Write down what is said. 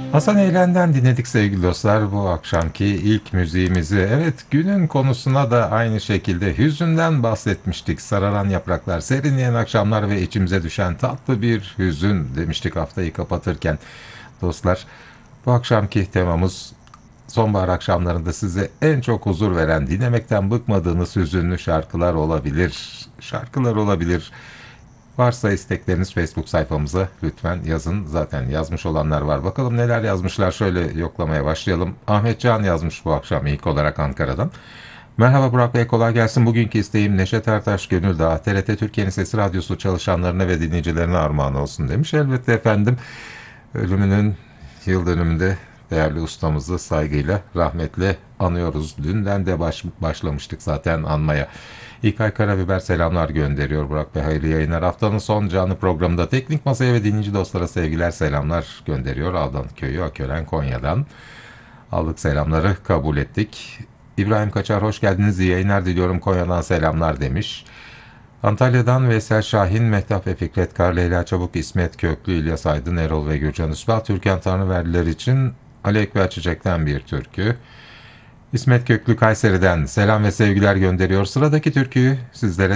Hasan Eğlen'den dinledik sevgili dostlar bu akşamki ilk müziğimizi. Evet, günün konusuna da aynı şekilde hüzünden bahsetmiştik. Sararan yapraklar, serinleyen akşamlar ve içimize düşen tatlı bir hüzün demiştik haftayı kapatırken. Dostlar, bu akşamki temamız sonbahar akşamlarında size en çok huzur veren, dinlemekten bıkmadığınız hüzünlü şarkılar olabilir. Şarkılar olabilir. Varsa istekleriniz Facebook sayfamıza lütfen yazın. Zaten yazmış olanlar var. Bakalım neler yazmışlar. Şöyle yoklamaya başlayalım. Ahmet Can yazmış bu akşam ilk olarak Ankara'dan. Merhaba Burak Bey, kolay gelsin. Bugünkü isteğim Neşet Ertaş, Gönül Dağı, TRT Türkiye'nin Sesi Radyosu çalışanlarına ve dinleyicilerine armağan olsun demiş. Elbette efendim, ölümünün yıl dönümünde değerli ustamızı saygıyla, rahmetle anıyoruz. Dünden de başlamıştık zaten anmaya. İlkay Karabiber selamlar gönderiyor Burak Bey. Hayırlı yayınlar. Haftanın son canlı programında Teknik Masaya ve dinleyici dostlara sevgiler, selamlar gönderiyor. Aldan Köyü, Akören, Konya'dan. Aldık selamları, kabul ettik. İbrahim Kaçar, hoş geldiniz. İyi yayınlar diliyorum. Konya'dan selamlar demiş. Antalya'dan Veysel Şahin, Mehtap ve Fikret Kar, Leyla Çabuk, İsmet Köklü, İlyas Aydın, Erol ve Gürcan Üsbal, Türkan Tanrıverdiler için Ali Ekber Çiçek'ten bir türkü. İsmet Köklü Kayseri'den selam ve sevgiler gönderiyor. Sıradaki türküyü sizlere